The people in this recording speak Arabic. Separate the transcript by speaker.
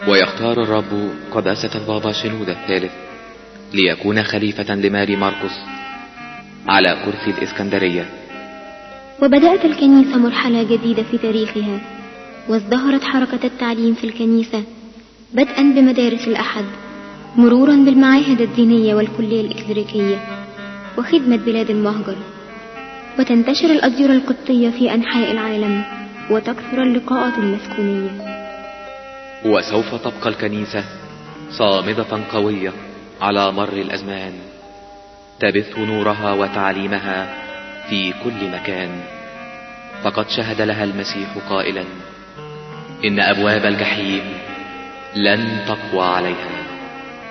Speaker 1: ويختار الرب قداسة البابا شنودة الثالث ليكون خليفة لماري ماركوس على كرسي الإسكندرية.
Speaker 2: وبدأت الكنيسة مرحلة جديدة في تاريخها، وازدهرت حركة التعليم في الكنيسة بدءا بمدارس الأحد، مرورا بالمعاهد الدينية والكلية الإكليريكية وخدمة بلاد المهجر، وتنتشر الأديرة القبطية في أنحاء العالم، وتكثر اللقاءات المسكونية.
Speaker 1: وسوف تبقى الكنيسة صامدة قوية على مر الأزمان، تبث نورها وتعليمها في كل مكان، فقد شهد لها المسيح قائلا: إن أبواب الجحيم لن تقوى عليها.